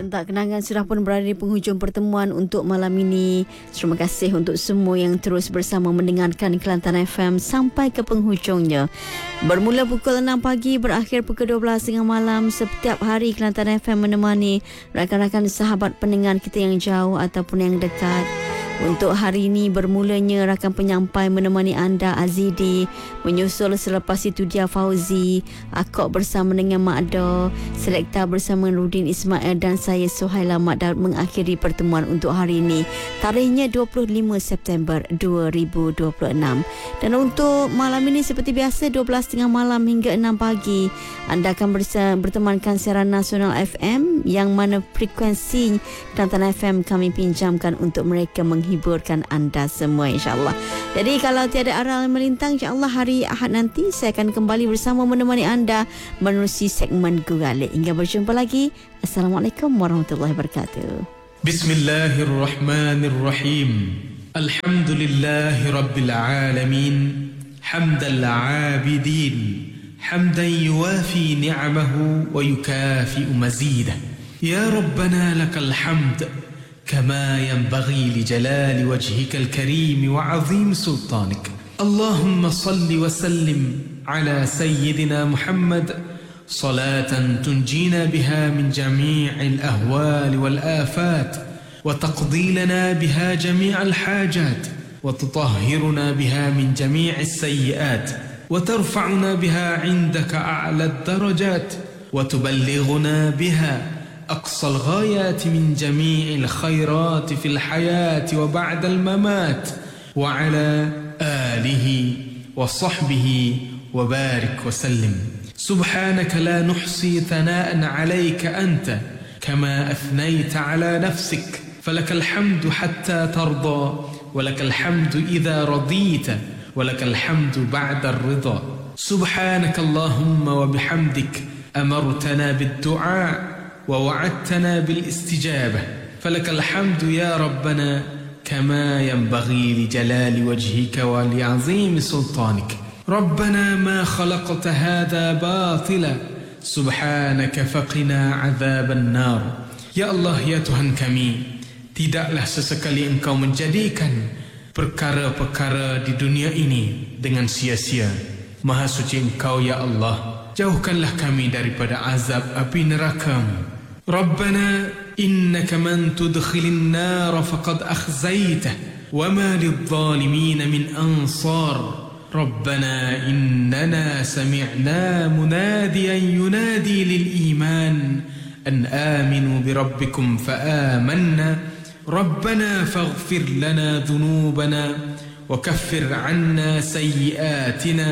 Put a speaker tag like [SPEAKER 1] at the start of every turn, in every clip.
[SPEAKER 1] Tak kenangan sudah pun berada di penghujung pertemuan untuk malam ini. Terima kasih untuk semua yang terus bersama mendengarkan Kelantan FM sampai ke penghujungnya. Bermula pukul 6 pagi, berakhir pukul 12 tengah malam. Setiap hari Kelantan FM menemani rakan-rakan sahabat pendengar kita yang jauh ataupun yang dekat. Untuk hari ini bermulanya rakan penyampai menemani anda Azidi, menyusul selepas itu dia Fauzi, Akok bersama dengan Mak Do, Selekta bersama Rudin Ismail dan saya Suhaila Mak Daud mengakhiri pertemuan untuk hari ini. Tarikhnya 25 September 2026. Dan untuk malam ini seperti biasa 12.30 malam hingga 6 pagi anda akan bertemankan siaran nasional FM yang mana frekuensi Kelantan FM kami pinjamkan untuk mereka menghiburkan anda semua insyaAllah. Jadi kalau tiada arah yang melintang, insyaAllah hari Ahad nanti saya akan kembali bersama menemani anda menerusi segmen Gugalik. Hingga berjumpa lagi. Assalamualaikum warahmatullahi wabarakatuh.
[SPEAKER 2] Bismillahirrahmanirrahim. Alhamdulillahi rabbil alamin. Hamdal abidin. حمدا يوافي نعمه ويكافئ مزيده. يا ربنا لك الحمد كما ينبغي لجلال وجهك الكريم وعظيم سلطانك. اللهم صل وسلم على سيدنا محمد صلاة تنجينا بها من جميع الأهوال والآفات وتقضي لنا بها جميع الحاجات وتطهرنا بها من جميع السيئات وترفعنا بها عندك أعلى الدرجات وتبلغنا بها أقصى الغايات من جميع الخيرات في الحياة وبعد الممات وعلى آله وصحبه وبارك وسلم. سبحانك لا نحصي ثناء عليك أنت كما أثنيت على نفسك، فلك الحمد حتى ترضى ولك الحمد إذا رضيت ولك الحمد بعد الرضا. سبحانك اللهم وبحمدك أمرتنا بالدعاء ووعدتنا بالاستجابة، فلك الحمد يا ربنا كما ينبغي لجلال وجهك ولعظيم سلطانك. ربنا ما خلقت هذا باطلا سبحانك فقنا عذاب النار. Ya Allah, ya Tuhan kami, tidaklah sesekali Engkau menjadikan perkara-perkara di dunia ini dengan sia-sia. Maha suci Engkau ya Allah, jauhkanlah kami daripada azab api neraka-Mu. Rabbana innaka man tudkhilin nar faqad akhzaytah wa ma lidh-dhalimin min ansar. Rabbana innana sami'na munadiyan yunadi lil iman an aminu bi rabbikum fa amanna. ربنا فاغفر لنا ذنوبنا وكفر عنا سيئاتنا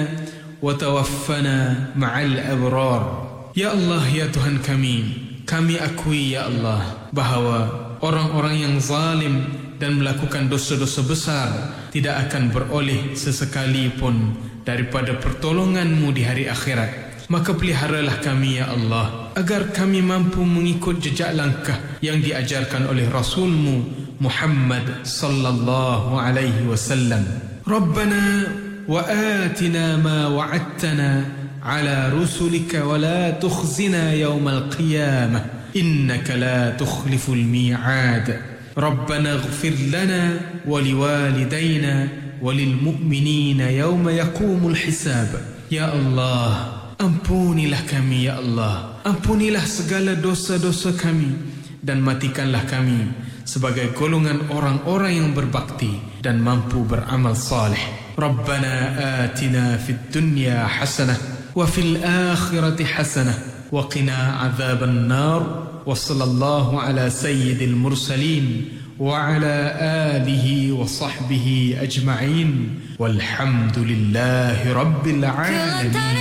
[SPEAKER 2] وتوفنا مع الأبرار. Ya Allah, ya Tuhan kami akui ya Allah bahawa orang-orang yang zalim dan melakukan dosa-dosa besar tidak akan beroleh sesekali pun daripada pertolongan-Mu di hari akhirat. Maka peliharalah kami ya Allah agar kami mampu mengikut jejak langkah yang diajarkan oleh Rasul-Mu Muhammad sallallahu alaihi wasallam. Rabbana wa atina ma wa'adtana ala rusulika wa la tukhzina yawmal qiyamah innaka la tukhliful mi'ad. Rabbana ighfir lana wa liwalidayna wa lil mu'minina yawma yaqumul hisab. Ya Allah, ampunilah kami ya Allah, ampunilah segala dosa-dosa kami dan matikanlah kami sebagai golongan orang-orang yang berbakti dan mampu beramal saleh. Rabbana atina fid dunya hasanah wa fil akhirati hasanah wa qina adzaban nar. Wa sallallahu ala sayyidil mursalin wa ala alihi wa sahbihi ajma'in walhamdulillahi rabbil alamin.